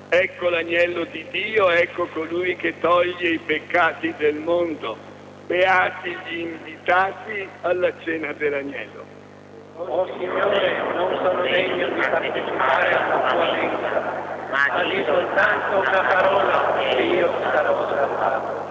Ecco l'agnello di Dio, ecco colui che toglie i peccati del mondo. Beati gli invitati alla cena dell'agnello. Oh Signore, non sono degno di partecipare alla tua mensa, ma di soltanto una parola e io sarò salvato.